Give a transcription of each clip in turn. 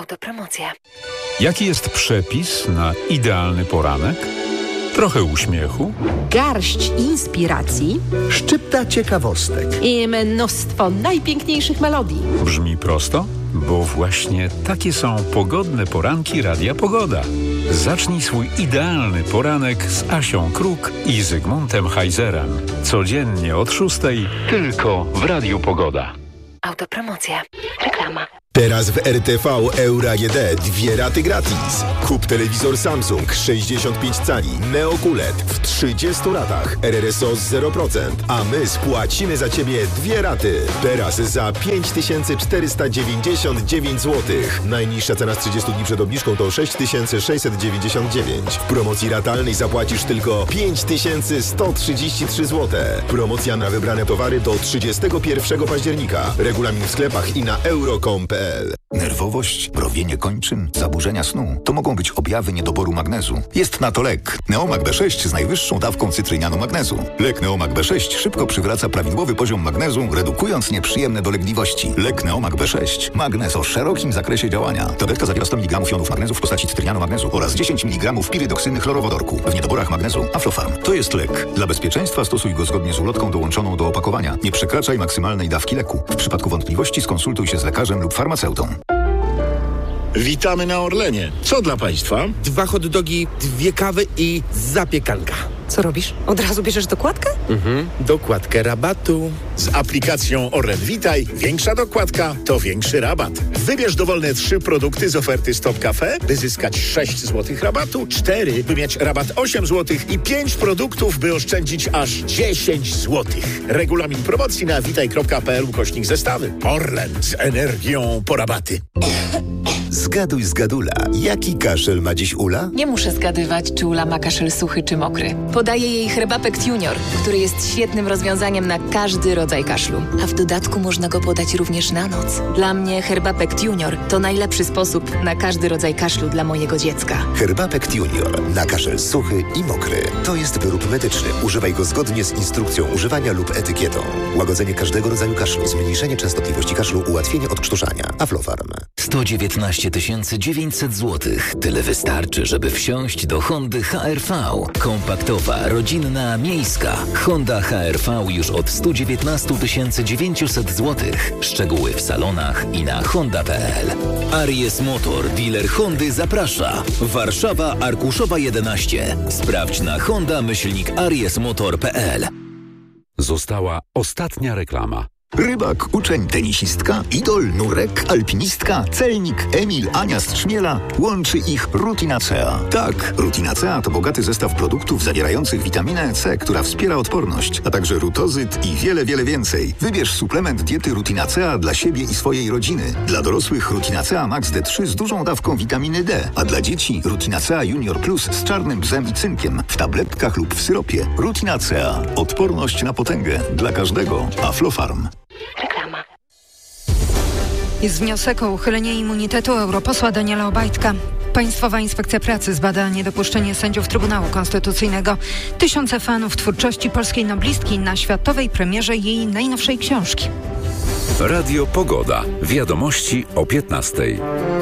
Autopromocja. Jaki jest przepis na idealny poranek? Trochę uśmiechu, garść inspiracji, szczypta ciekawostek i mnóstwo najpiękniejszych melodii. brzmi prosto, bo właśnie takie są pogodne poranki Radia Pogoda. Zacznij swój idealny poranek z Asią Kruk i Zygmuntem Heizerem. Codziennie od 6:00 tylko w Radiu Pogoda. Autopromocja. Reklama. Teraz w RTV Euro AGD 2 raty gratis. Kup telewizor Samsung 65 cali Neo QLED w 30 ratach. RRSO z 0%, a my spłacimy za Ciebie 2 raty. Teraz za 5499 zł. Najniższa cena z 30 dni przed obniżką to 6699. W promocji ratalnej zapłacisz tylko 5133 zł. Promocja na wybrane towary do 31 października. Regulamin w sklepach i na euro.com.pl. Nerwowość, mrowienie kończyn, zaburzenia snu to mogą być objawy niedoboru magnezu. Jest na to lek. Neomag B6 z najwyższą dawką cytrynianu magnezu. Lek Neomag B6 szybko przywraca prawidłowy poziom magnezu, redukując nieprzyjemne dolegliwości. Lek Neomag B6. Magnez o szerokim zakresie działania. Tabletka zawiera 100 mg jonów magnezu w postaci cytrynianu magnezu oraz 10 mg pirydoksyny chlorowodorku. W niedoborach magnezu Aflofarm. To jest lek. Dla bezpieczeństwa stosuj go zgodnie z ulotką dołączoną do opakowania. Nie przekraczaj maksymalnej dawki leku. W przypadku wątpliwości skonsultuj się z lekarzem lub farmaceutą. Witamy na Orlenie. Co dla Państwa? 2 hot dogi, 2 kawy i zapiekanka. Co robisz? Od razu bierzesz dokładkę? Dokładkę rabatu. Z aplikacją Orlen Witaj większa dokładka to większy rabat. Wybierz dowolne 3 produkty z oferty Stop Cafe, by zyskać 6 zł rabatu, 4, by mieć rabat 8 zł i 5 produktów, by oszczędzić aż 10 zł. Regulamin promocji na witaj.pl/zestawy. Orlen z energią po rabaty. Zgaduj z Gadula. Jaki kaszel ma dziś Ula? Nie muszę zgadywać, czy Ula ma kaszel suchy czy mokry. Podaję jej Herbapekt Junior, który jest świetnym rozwiązaniem na każdy rodzaj kaszlu. A w dodatku można go podać również na noc. Dla mnie Herbapekt Junior to najlepszy sposób na każdy rodzaj kaszlu dla mojego dziecka. Herbapekt Junior na kaszel suchy i mokry. To jest wyrób medyczny. Używaj go zgodnie z instrukcją używania lub etykietą. Łagodzenie każdego rodzaju kaszlu, zmniejszenie częstotliwości kaszlu, ułatwienie odkrztuszania. Aflofarm. 119 900 zł. Tyle wystarczy, żeby wsiąść do Hondy HR-V. Kompaktowa, rodzinna, miejska. Honda HR-V już od 119 900 zł. Szczegóły w salonach i na honda.pl. Aries Motor, dealer Hondy, zaprasza. Warszawa, Arkuszowa 11. Sprawdź na honda-ariesmotor.pl. Została ostatnia reklama. Rybak, uczeń, tenisistka, idol, nurek, alpinistka, celnik, Emil, Ania z Trzmiela. Łączy ich Rutinacea. Tak, Rutinacea to bogaty zestaw produktów zawierających witaminę C, która wspiera odporność, a także rutozyt i wiele, wiele więcej. Wybierz suplement diety Rutinacea dla siebie i swojej rodziny. Dla dorosłych Rutinacea Max D3 z dużą dawką witaminy D, a dla dzieci Rutinacea Junior Plus z czarnym bzem i cynkiem w tabletkach lub w syropie. Rutinacea. Odporność na potęgę. Dla każdego. Aflofarm. Reklama. Jest wniosek o uchylenie immunitetu europosła Daniela Obajtka. Państwowa Inspekcja Pracy zbada niedopuszczenie sędziów Trybunału Konstytucyjnego. Tysiące fanów twórczości polskiej noblistki na światowej premierze jej najnowszej książki. Radio Pogoda. Wiadomości o 15:00.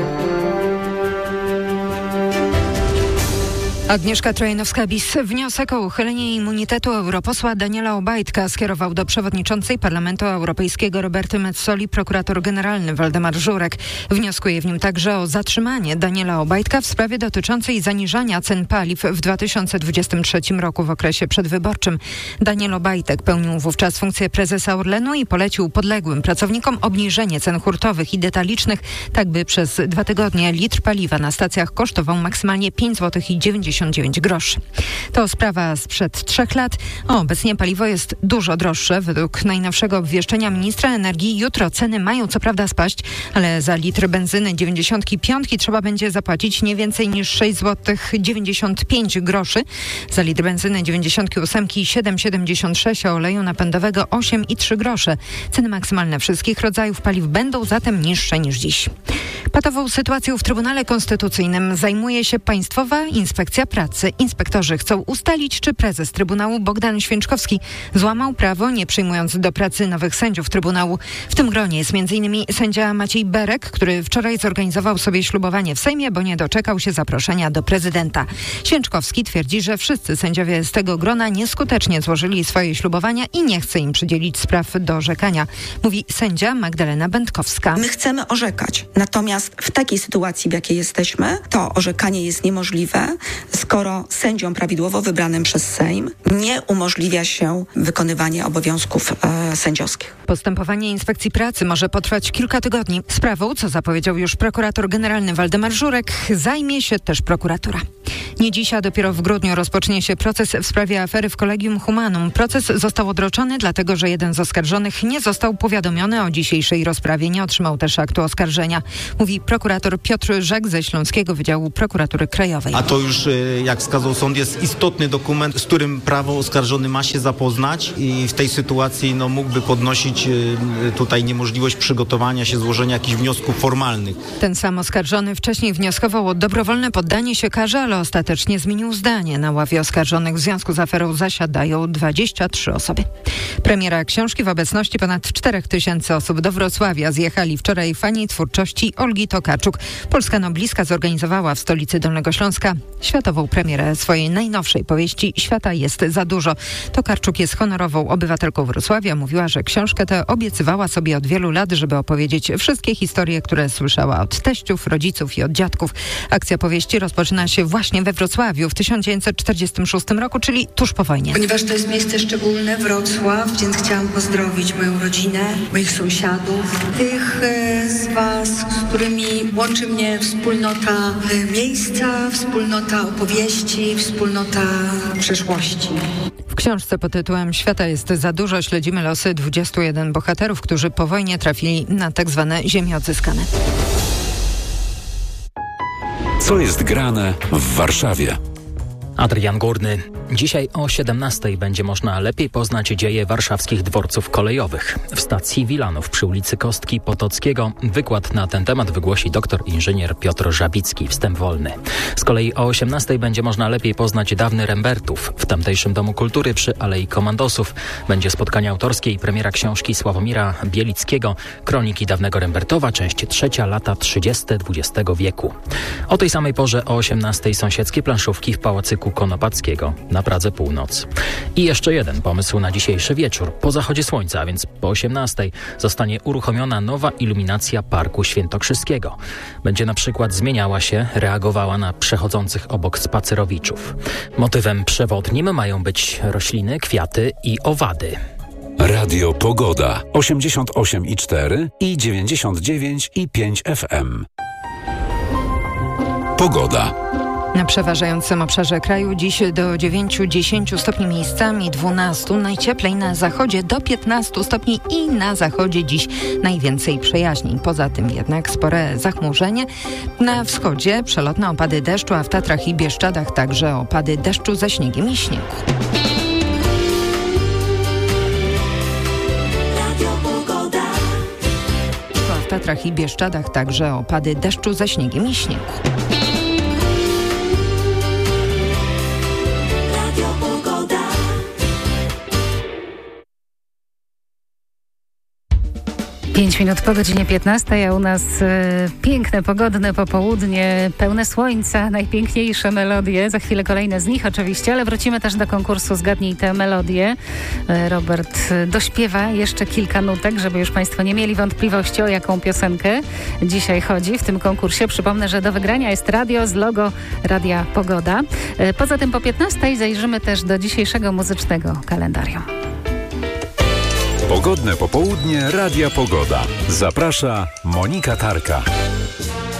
Agnieszka Trojanowska-Bis wniosek o uchylenie immunitetu europosła Daniela Obajtka skierował do przewodniczącej Parlamentu Europejskiego Roberty Metzoli prokurator generalny Waldemar Żurek. Wnioskuje w nim także o zatrzymanie Daniela Obajtka w sprawie dotyczącej zaniżania cen paliw w 2023 roku w okresie przedwyborczym. Daniel Obajtek pełnił wówczas funkcję prezesa Orlenu i polecił podległym pracownikom obniżenie cen hurtowych i detalicznych, tak by przez 2 tygodnie litr paliwa na stacjach kosztował maksymalnie 5,99 zł. To sprawa sprzed 3 lat. Obecnie paliwo jest dużo droższe. Według najnowszego obwieszczenia ministra energii jutro ceny mają co prawda spaść, ale za litr benzyny 95 trzeba będzie zapłacić nie więcej niż 6,95 zł. Za litr benzyny 98 7,76, a oleju napędowego 8,3 grosze. Ceny maksymalne wszystkich rodzajów paliw będą zatem niższe niż dziś. Patową sytuacją w Trybunale Konstytucyjnym zajmuje się Państwowa Inspekcja Pracy. Inspektorzy chcą ustalić, czy prezes Trybunału Bogdan Święczkowski złamał prawo, nie przyjmując do pracy nowych sędziów Trybunału. W tym gronie jest m.in. sędzia Maciej Berek, który wczoraj zorganizował sobie ślubowanie w Sejmie, bo nie doczekał się zaproszenia do prezydenta. Święczkowski twierdzi, że wszyscy sędziowie z tego grona nieskutecznie złożyli swoje ślubowania i nie chce im przydzielić spraw do orzekania, mówi sędzia Magdalena Będkowska. My chcemy orzekać, natomiast w takiej sytuacji, w jakiej jesteśmy, to orzekanie jest niemożliwe, skoro sędziom prawidłowo wybranym przez Sejm nie umożliwia się wykonywanie obowiązków sędziowskich. Postępowanie Inspekcji Pracy może potrwać kilka tygodni. Sprawą, co zapowiedział już prokurator generalny Waldemar Żurek, zajmie się też prokuratura. Nie dziś, a dopiero w grudniu rozpocznie się proces w sprawie afery w Collegium Humanum. Proces został odroczony, dlatego że jeden z oskarżonych nie został powiadomiony o dzisiejszej rozprawie. Nie otrzymał też aktu oskarżenia, mówi prokurator Piotr Rzek ze Śląskiego Wydziału Prokuratury Krajowej. A to już, jak wskazał sąd, jest istotny dokument, z którym prawo oskarżony ma się zapoznać i w tej sytuacji mógłby podnosić tutaj niemożliwość przygotowania się, złożenia jakichś wniosków formalnych. Ten sam oskarżony wcześniej wnioskował o dobrowolne poddanie się karze, ale ostatecznie zmienił zdanie. Na ławie oskarżonych w związku z aferą zasiadają 23 osoby. Premiera książki w obecności ponad 4000 osób do Wrocławia zjechali wczoraj fani twórczości Olgi Tokarczuk. Polska noblistka zorganizowała w stolicy Dolnego Śląska światową premierę swojej najnowszej powieści Świata jest za dużo. Tokarczuk jest honorową obywatelką Wrocławia. Mówiła, że książkę tę obiecywała sobie od wielu lat, żeby opowiedzieć wszystkie historie, które słyszała od teściów, rodziców i od dziadków. Akcja powieści rozpoczyna się właśnie we Wrocławiu w 1946 roku, czyli tuż po wojnie. Ponieważ to jest miejsce szczególne, Wrocław, więc chciałam pozdrowić moją rodzinę, moich sąsiadów, tych z Was, z którymi łączy mnie wspólnota miejsca, wspólnota opowieści, wspólnota przeszłości. W książce pod tytułem Świata jest za dużo śledzimy losy 21 bohaterów, którzy po wojnie trafili na tak zwane ziemie odzyskane. Co jest grane w Warszawie? Adrian Górny. Dzisiaj o 17:00 będzie można lepiej poznać dzieje warszawskich dworców kolejowych. W stacji Wilanów przy ulicy Kostki Potockiego wykład na ten temat wygłosi dr inżynier Piotr Żabicki, wstęp wolny. Z kolei o 18:00 będzie można lepiej poznać dawny Rembertów. W tamtejszym Domu Kultury przy Alei Komandosów będzie spotkanie autorskie i premiera książki Sławomira Bielickiego Kroniki dawnego Rembertowa, część 3, lata 30. XX wieku. O tej samej porze o 18:00 sąsiedzkie planszówki w Pałacyku Konopackiego na Pradze Północ. I jeszcze jeden pomysł na dzisiejszy wieczór. Po zachodzie słońca, a więc po 18:00 zostanie uruchomiona nowa iluminacja Parku Świętokrzyskiego. Będzie na przykład zmieniała się, reagowała na przechodzących obok spacerowiczów. Motywem przewodnim mają być rośliny, kwiaty i owady. Radio Pogoda 88,4 i 99,5 FM. Pogoda. Na przeważającym obszarze kraju dziś do 9-10 stopni miejscami, 12 najcieplej na zachodzie do 15 stopni i na zachodzie dziś najwięcej przejaśnień. Poza tym jednak spore zachmurzenie. Na wschodzie przelotne opady deszczu, a w Tatrach i Bieszczadach także opady deszczu ze śniegiem i śniegu. W Tatrach i Bieszczadach także opady deszczu ze śniegiem i śniegu. 5 minut po godzinie 15, a u nas piękne, pogodne popołudnie, pełne słońca, najpiękniejsze melodie. Za chwilę kolejne z nich oczywiście, ale wrócimy też do konkursu Zgadnij tę melodię. Robert dośpiewa jeszcze kilka nutek, żeby już Państwo nie mieli wątpliwości, o jaką piosenkę dzisiaj chodzi w tym konkursie. Przypomnę, że do wygrania jest radio z logo Radia Pogoda. Poza tym po 15 zajrzymy też do dzisiejszego muzycznego kalendarium. Pogodne popołudnie Radia Pogoda. Zaprasza Monika Tarka.